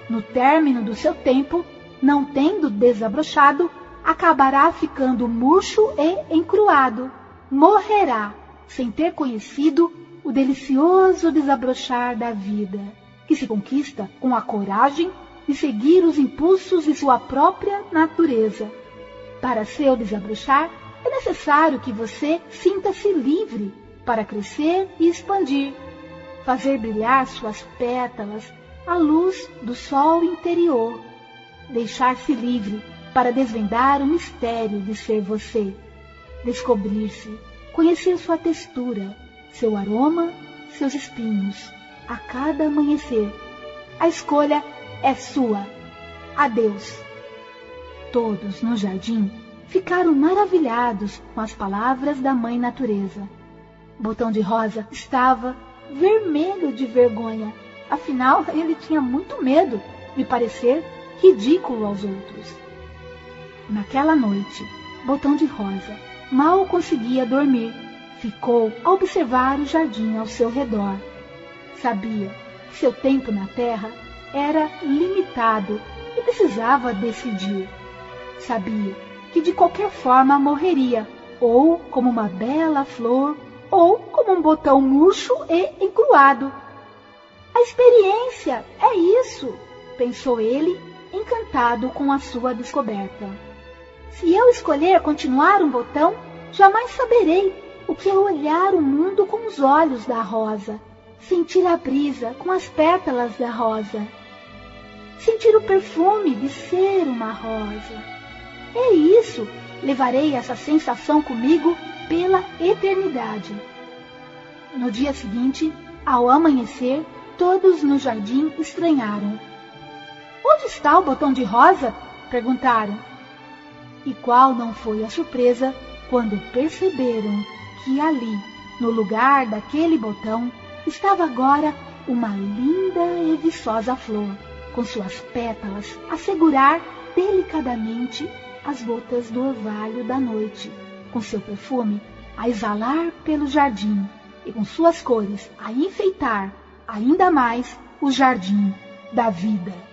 No término do seu tempo, não tendo desabrochado, acabará ficando murcho e encruado. Morrerá sem ter conhecido o delicioso desabrochar da vida, que se conquista com a coragem de seguir os impulsos de sua própria natureza. Para seu desabrochar, é necessário que você sinta-se livre para crescer e expandir, fazer brilhar suas pétalas à luz do sol interior, deixar-se livre para desvendar o mistério de ser você, descobrir-se, conhecer sua textura, seu aroma, seus espinhos, a cada amanhecer. A escolha é sua. Adeus. Todos no jardim ficaram maravilhados com as palavras da Mãe Natureza. Botão de Rosa estava vermelho de vergonha. Afinal, ele tinha muito medo de parecer ridículo aos outros. Naquela noite, Botão de Rosa mal conseguia dormir. Ficou a observar o jardim ao seu redor. Sabia que seu tempo na Terra era limitado e precisava decidir. Sabia que de qualquer forma morreria, ou como uma bela flor, ou como um botão murcho e encruado. A experiência é isso, pensou ele, encantado com a sua descoberta. Se eu escolher continuar um botão, jamais saberei o que é olhar o mundo com os olhos da rosa, sentir a brisa com as pétalas da rosa, sentir o perfume de ser uma rosa. É isso, levarei essa sensação comigo pela eternidade. No dia seguinte, ao amanhecer, todos no jardim estranharam. Onde está o botão de rosa? Perguntaram. E qual não foi a surpresa quando perceberam que ali, no lugar daquele botão, estava agora uma linda e viçosa flor, com suas pétalas a segurar delicadamente as gotas do orvalho da noite, com seu perfume a exalar pelo jardim e com suas cores a enfeitar ainda mais o jardim da vida.